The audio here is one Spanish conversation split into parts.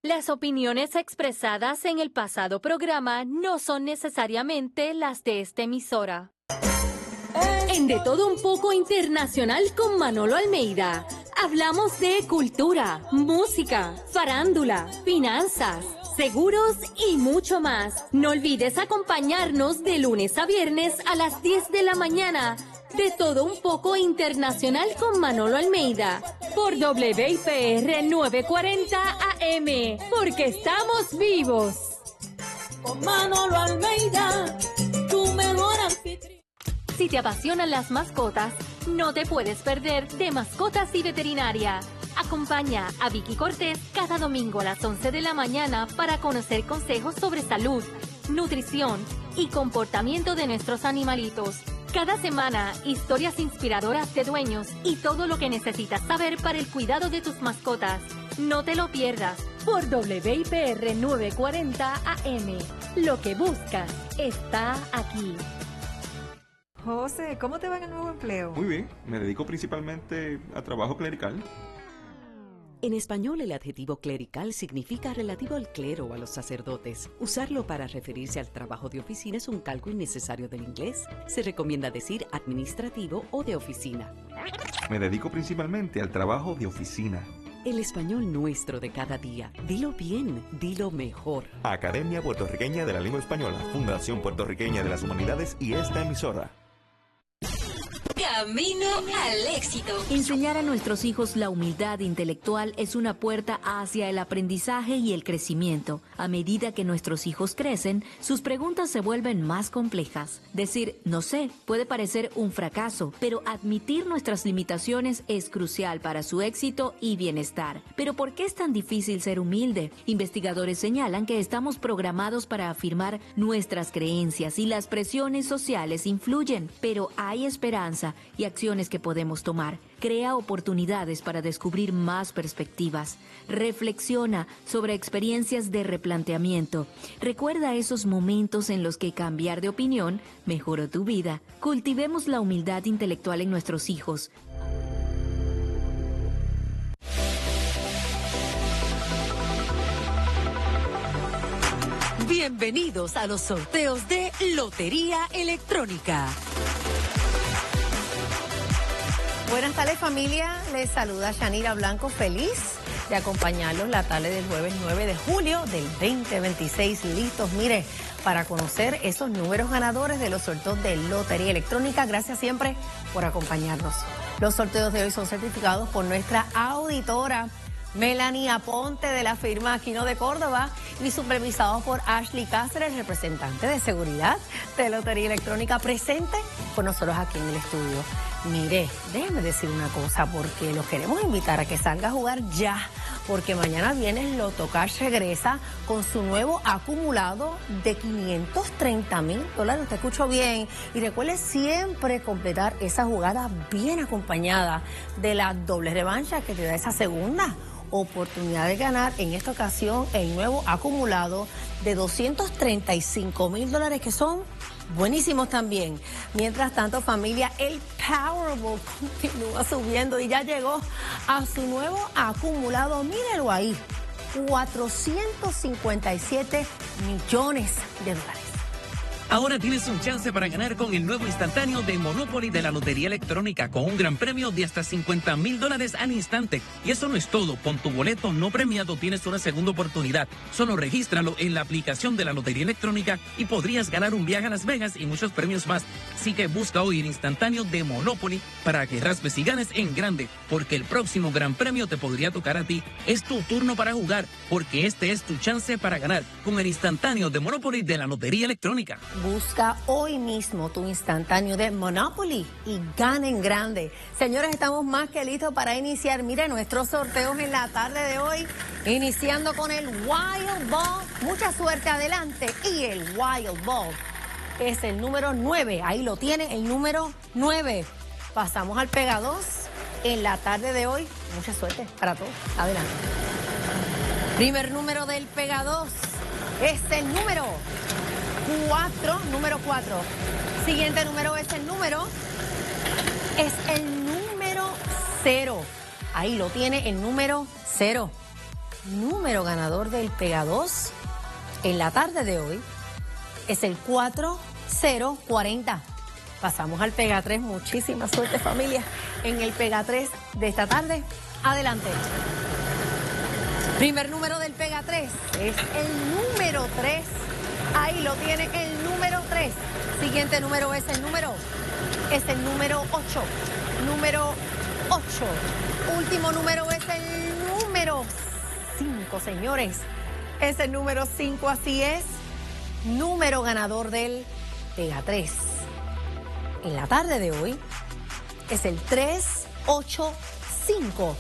Las opiniones expresadas en el pasado programa no son necesariamente las de esta emisora. En De Todo Un Poco Internacional con Manolo Almeida, hablamos de cultura, música, farándula, finanzas, seguros y mucho más. No olvides acompañarnos de lunes a viernes a las 10 de la mañana. De Todo Un Poco Internacional con Manolo Almeida por WIPR 940 AM, porque estamos vivos. Con Manolo Almeida, tu mejor anfitrión. Si te apasionan las mascotas, no te puedes perder de Mascotas y Veterinaria. Acompaña a Vicky Cortés cada domingo a las 11 de la mañana para conocer consejos sobre salud, nutrición y comportamiento de nuestros animalitos. Cada semana, historias inspiradoras de dueños y todo lo que necesitas saber para el cuidado de tus mascotas. No te lo pierdas por WIPR 940 AM. Lo que buscas está aquí. José, ¿cómo te va en el nuevo empleo? Muy bien, me dedico principalmente a trabajo clerical. En español, el adjetivo clerical significa relativo al clero o a los sacerdotes. Usarlo para referirse al trabajo de oficina es un calco innecesario del inglés. Se recomienda decir administrativo o de oficina. Me dedico principalmente al trabajo de oficina. El español nuestro de cada día. Dilo bien, dilo mejor. Academia Puertorriqueña de la Lengua Española, Fundación Puertorriqueña de las Humanidades y esta emisora. Camino al éxito. Enseñar a nuestros hijos la humildad intelectual es una puerta hacia el aprendizaje y el crecimiento. A medida que nuestros hijos crecen, sus preguntas se vuelven más complejas. Decir "no sé" puede parecer un fracaso, pero admitir nuestras limitaciones es crucial para su éxito y bienestar. ¿Pero por qué es tan difícil ser humilde? Investigadores señalan que estamos programados para afirmar nuestras creencias y las presiones sociales influyen, pero hay esperanza y acciones que podemos tomar. Crea oportunidades para descubrir más perspectivas. Reflexiona sobre experiencias de replanteamiento. Recuerda esos momentos en los que cambiar de opinión mejoró tu vida. Cultivemos la humildad intelectual en nuestros hijos. Bienvenidos a los sorteos de Lotería Electrónica. Buenas tardes, familia. Les saluda Yanira Blanco, feliz de acompañarlos la tarde del jueves 9 de julio del 2026. Listos, mire, para conocer esos números ganadores de los sorteos de Lotería Electrónica. Gracias siempre por acompañarnos. Los sorteos de hoy son certificados por nuestra auditora Melanie Aponte de la firma Aquino de Córdoba y supervisados por Ashley Cáceres, representante de seguridad de Lotería Electrónica, presente con nosotros aquí en el estudio. Mire, déjeme decir una cosa, porque los queremos invitar a que salga a jugar ya, porque mañana viernes Loto Cash regresa con su nuevo acumulado de $530,000. Te escucho bien. Y recuerde siempre completar esa jugada bien acompañada de la doble revancha que te da esa segunda oportunidad de ganar, en esta ocasión el nuevo acumulado de $235,000, que son buenísimos también. Mientras tanto, familia, el Powerball continúa subiendo y ya llegó a su nuevo acumulado, mírelo ahí, $457 millones. Ahora tienes un chance para ganar con el nuevo instantáneo de Monopoly de la Lotería Electrónica, con un gran premio de hasta $50,000 al instante. Y eso no es todo. Con tu boleto no premiado tienes una segunda oportunidad. Solo regístralo en la aplicación de la Lotería Electrónica y podrías ganar un viaje a Las Vegas y muchos premios más. Así que busca hoy el instantáneo de Monopoly para que raspes y ganes en grande, porque el próximo gran premio te podría tocar a ti. Es tu turno para jugar, porque este es tu chance para ganar con el instantáneo de Monopoly de la Lotería Electrónica. Busca hoy mismo tu instantáneo de Monopoly y gana en grande. Señores, estamos más que listos para iniciar. Mire, nuestros sorteos en la tarde de hoy, iniciando con el Wild Ball. Mucha suerte, adelante. Y el Wild Ball es el número 9. Ahí lo tiene, el número 9. Pasamos al Pega 2 en la tarde de hoy. Mucha suerte para todos. Adelante. Primer número del Pega 2 es el número 4, número 4. Siguiente número es el número 0. Ahí lo tiene, el número 0. número ganador del Pega 2 en la tarde de hoy es el 4040. Pasamos al Pega 3. Muchísima suerte, familia, en el Pega 3 de esta tarde. Adelante. Primer número del Pega 3 es el número 3. Ahí lo tiene, el número 3. Siguiente número es el número 8. Número 8. Último número es el número 5, señores. Es el número 5, así es. Número ganador del Pega 3 en la tarde de hoy es el 385.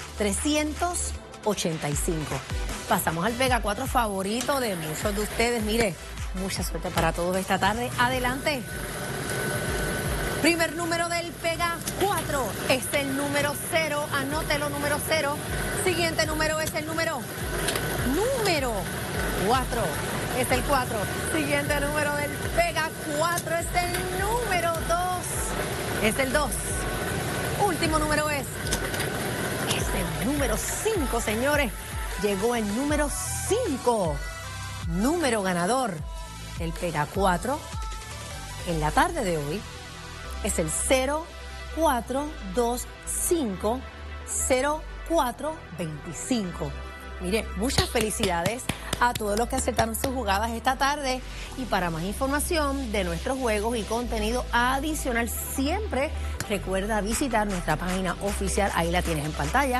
385. Pasamos al Pega 4 favorito de muchos de ustedes. Mire, mucha suerte para todos esta tarde. Adelante. Primer número del Pega 4 es el número 0. Anótelo, número 0. Siguiente número es el número 4. Es el 4. Siguiente número del Pega 4 es el número 2. Es el 2. Último número es el número 5, señores. Llegó el número 5. Número ganador del Pega 4 en la tarde de hoy es el 0425 0425. Mire, muchas felicidades a todos los que aceptaron sus jugadas esta tarde. Y para más información de nuestros juegos y contenido adicional, siempre recuerda visitar nuestra página oficial. Ahí la tienes en pantalla,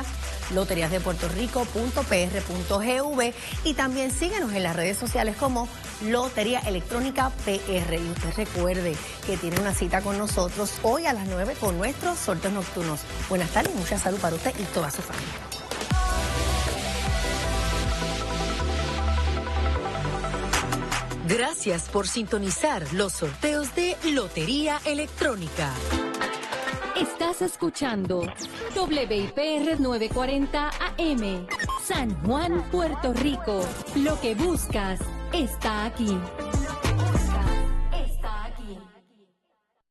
loteriasdepuertorico.pr.gv, y también síguenos en las redes sociales como Lotería Electrónica PR. Y usted recuerde que tiene una cita con nosotros hoy a las 9 con nuestros sorteos nocturnos. Buenas tardes y mucha salud para usted y toda su familia. Gracias por sintonizar los sorteos de Lotería Electrónica. Estás escuchando WIPR 940 AM, San Juan, Puerto Rico. Lo que buscas está aquí.